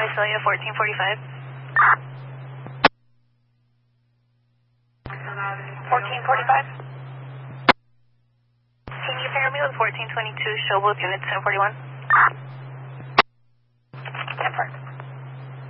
Visalia 1445. 1445. Can you pair me with 1422 Showboat Unit 1041?